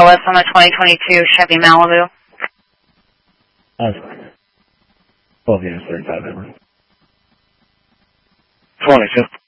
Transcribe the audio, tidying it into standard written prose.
LS on the 2022 Chevy Malibu. 12 units, 35 hours. 22.